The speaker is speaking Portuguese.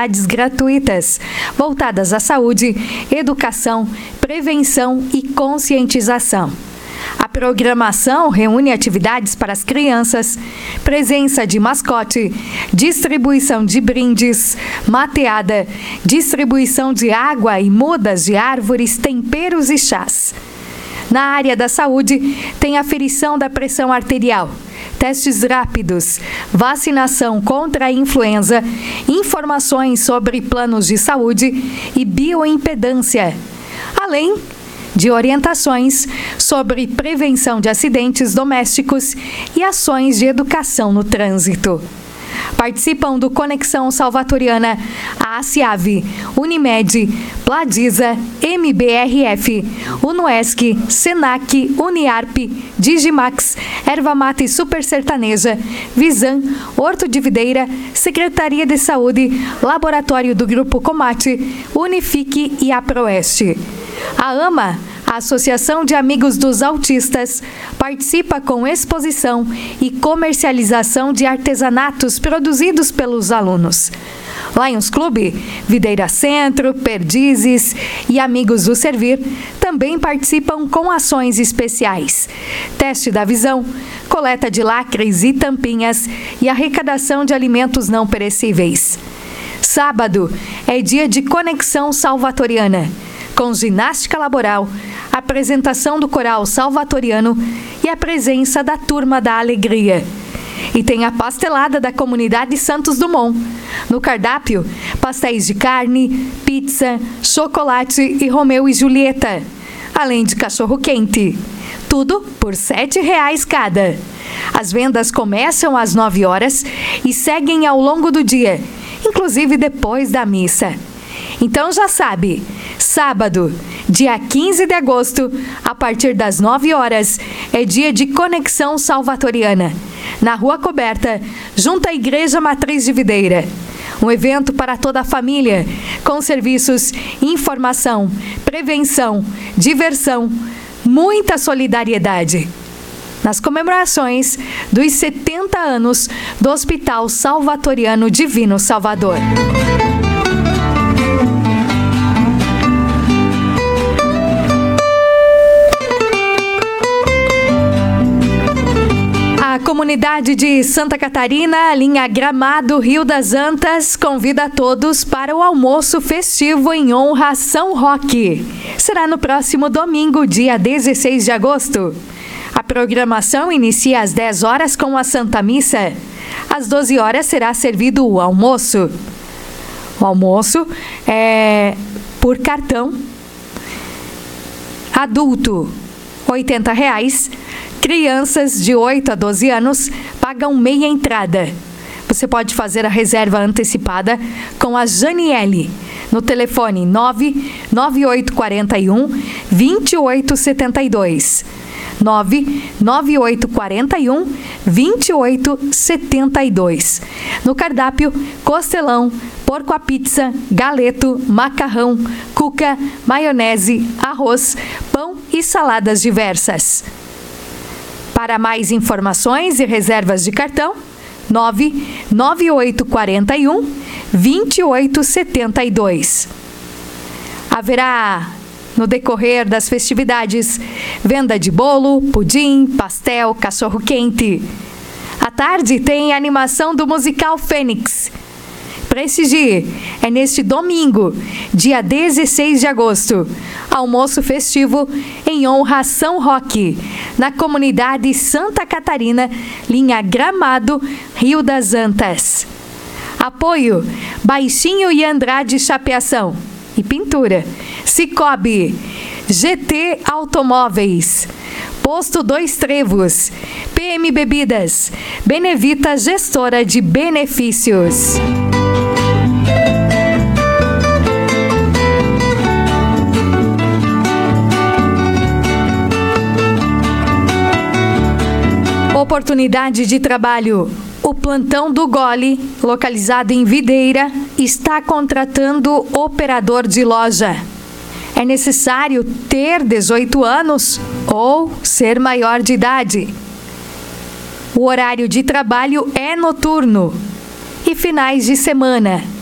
atividades gratuitas, voltadas à saúde, educação, prevenção e conscientização. A programação reúne atividades para as crianças, presença de mascote, distribuição de brindes, mateada, distribuição de água e mudas de árvores, temperos e chás. Na área da saúde, tem aferição da pressão arterial, testes rápidos, vacinação contra a influenza, informações sobre planos de saúde e bioimpedância, além de orientações sobre prevenção de acidentes domésticos e ações de educação no trânsito. Participam do Conexão Salvatoriana a ACIAV, Unimed, Pladisa, MBRF, Unoesc, Senac, Uniarp, Digimax, Erva Mate Super Sertaneja, Visan, Horto de Videira, Secretaria de Saúde, Laboratório do Grupo Comate, Unifique e Aproeste. A AMA, a Associação de Amigos dos Autistas, participa com exposição e comercialização de artesanatos produzidos pelos alunos. Lions Club, Videira Centro, Perdizes e Amigos do Servir também participam com ações especiais. Teste da visão, coleta de lacres e tampinhas e arrecadação de alimentos não perecíveis. Sábado é dia de Conexão Salvatoriana, com ginástica laboral, apresentação do coral salvatoriano e a presença da Turma da Alegria. E tem a pastelada da comunidade Santos Dumont. No cardápio, pastéis de carne, pizza, chocolate e Romeu e Julieta, além de cachorro-quente. Tudo por R$ 7,00 cada. As vendas começam às 9 horas e seguem ao longo do dia, inclusive depois da missa. Então já sabe, sábado, dia 15 de agosto, a partir das 9 horas, é dia de Conexão Salvatoriana, na Rua Coberta, junto à Igreja Matriz de Videira. Um evento para toda a família, com serviços, informação, prevenção, diversão, muita solidariedade. Nas comemorações dos 70 anos do Hospital Salvatoriano Divino Salvador. A comunidade de Santa Catarina, linha Gramado, Rio das Antas, convida a todos para o almoço festivo em honra a São Roque. Será no próximo domingo, dia 16 de agosto. A programação inicia às 10 horas com a Santa Missa. Às 12 horas será servido o almoço. O almoço é por cartão. Adulto, R$ 80,00. Crianças de 8 a 12 anos pagam meia entrada. Você pode fazer a reserva antecipada com a Janiele no telefone 99841 2872. 99841 2872. No cardápio, costelão, porco à pizza, galeto, macarrão, cuca, maionese, arroz, pão e saladas diversas. Para mais informações e reservas de cartão, 99841 2872. Haverá, no decorrer das festividades, venda de bolo, pudim, pastel, cachorro-quente. À tarde tem a animação do musical Fênix. Prestigie, é neste domingo, dia 16 de agosto, almoço festivo em honra a São Roque, na comunidade Santa Catarina, linha Gramado, Rio das Antas. Apoio, Baixinho e Andrade Chapeação e Pintura, Cicobi, GT Automóveis, Posto Dois Trevos, PM Bebidas, Benevita Gestora de Benefícios. Oportunidade de trabalho. O plantão do Gole, localizado em Videira, está contratando operador de loja. É necessário ter 18 anos ou ser maior de idade. O horário de trabalho é noturno e finais de semana.